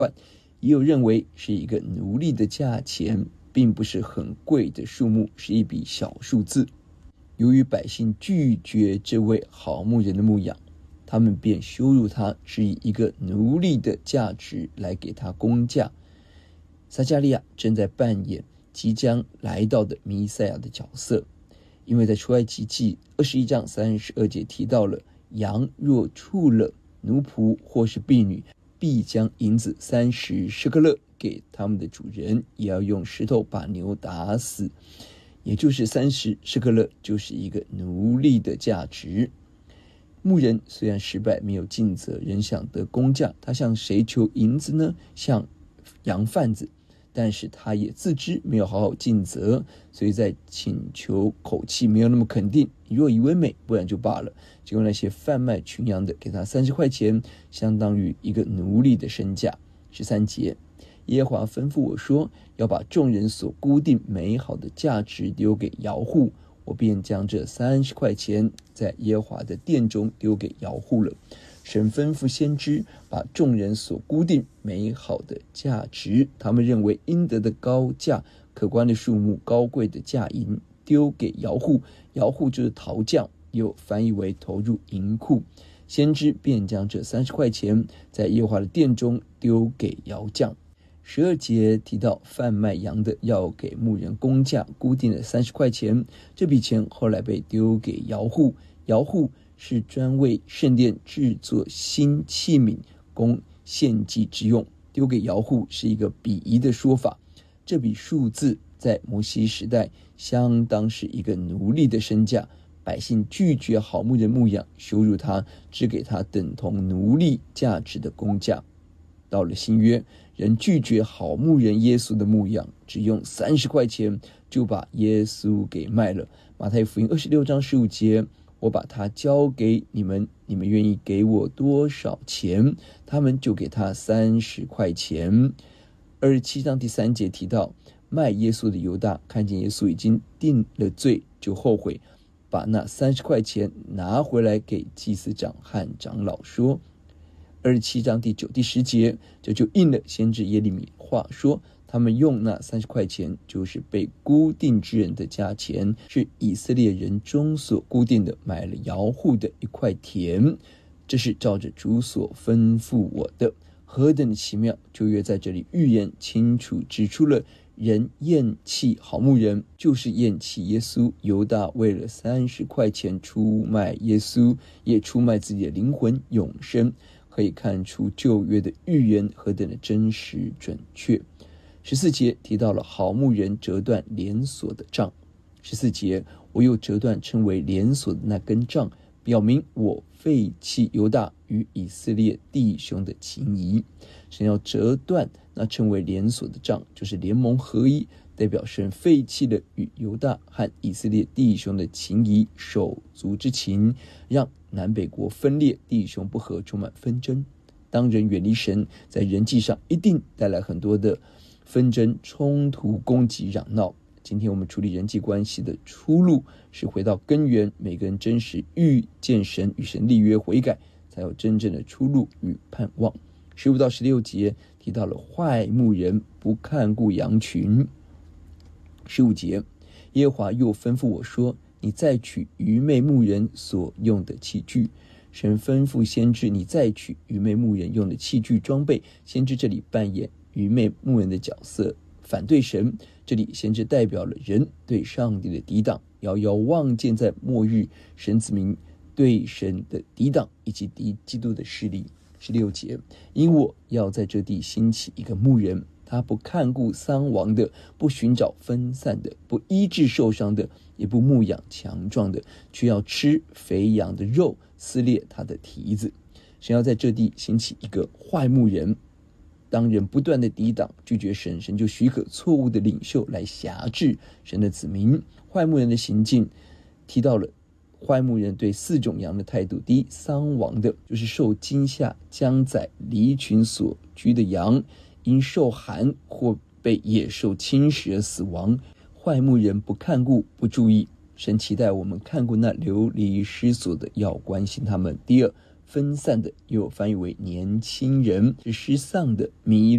也有认为是一个奴隶的价钱，并不是很贵的数目，是一笔小数字。由于百姓拒绝这位好牧人的牧养，他们便羞辱他，只以一个奴隶的价值来给他工价。撒迦利亚正在扮演即将来到的弥赛亚的角色，因为在出埃及记21章32节提到了，羊若触了奴仆或是婢女，必将银子30舍客勒给他们的主人，也要用石头把牛打死，也就是30舍客勒就是一个奴隶的价值。牧人虽然失败，没有尽责，仍想得工价，他向谁求银子呢？向羊贩子，但是他也自知没有好好尽责，所以在请求口气没有那么肯定，你若以为美，不然就罢了。结果那些贩卖群羊的给他30块钱，相当于一个奴隶的身价。13节，耶和华吩咐我说，要把众人所估定美好的价值丢给窑户，我便将这30块钱在耶和华的殿中丢给窑户了。神吩咐先知把众人所估定美好的价值，他们认为应得的高价、可观的数目、高贵的价银丢给窑户，窑户就是陶匠，又翻译为投入银库。先知便将这30块钱在耶和华的殿中丢给窑匠。12节提到贩卖羊的要给牧人工价，固定的30块钱，这笔钱后来被丢给窑户。窑户是专为圣殿制作新器皿供献祭之用，丢给窑户是一个鄙夷的说法。这笔数字在摩西时代相当是一个奴隶的身价，百姓拒绝好牧人牧养，羞辱他，只给他等同奴隶价值的工价。到了新约，人拒绝好牧人耶稣的牧养，只用30块钱就把耶稣给卖了。马太福音26章15节，我把他交给你们，你们愿意给我多少钱？他们就给他30块钱。27章第3节提到，卖耶稣的犹大看见耶稣已经定了罪，就后悔，把那30块钱拿回来给祭司长和长老说。27章第9、第10节，这就应了先知耶利米话说，他们用那30块钱，就是被估定之人的价钱，是以色列人中所估定的，买了窑户的一块田。这是照着主所吩咐我的。何等的奇妙！旧约在这里预言清楚指出了，人厌弃好牧人，就是厌弃耶稣。犹大为了30块钱出卖耶稣，也出卖自己的灵魂永生。可以看出旧约的预言何等的真实准确。14节提到了好牧人折断连锁的杖。14节，我又折断称为连锁的那根杖，表明我废弃犹大与以色列弟兄的情谊。神要折断那称为连锁的杖，就是联盟合一，代表神废弃了与犹大和以色列弟兄的情谊，手足之情，让南北国分裂，弟兄不和，充满纷争。当人远离神，在人际上一定带来很多的纷争、冲突、攻击、嚷闹。今天我们处理人际关系的出路是回到根源，每个人真实遇见神，与神立约悔改，才有真正的出路与盼望。15到16节提到了坏牧人不看顾羊群。15节，耶和华又吩咐我说，你再取愚昧牧人所用的器具。神吩咐先知，你再取愚昧牧人用的器具装备。先知这里扮演愚昧牧人的角色，反对神。这里先知代表了人对上帝的抵挡，遥遥望见在末日神子民对神的抵挡以及敌基督的势力。16节，因我要在这地兴起一个牧人，他不看顾丧亡的，不寻找分散的，不医治受伤的，也不牧养强壮的，却要吃肥羊的肉，撕裂他的蹄子。神要在这地兴起一个坏牧人。当人不断的抵挡拒绝神，神就许可错误的领袖来辖制神的子民。坏牧人的行径提到了坏牧人对4种羊的态度。第一，丧亡的，就是受惊吓、将宰、离群所居的羊，因受寒或被野兽侵蚀而死亡。坏牧人不看顾、不注意，神期待我们看顾那流离失所的，要关心他们。第二， 分散的又翻译为年轻人，是失丧的、迷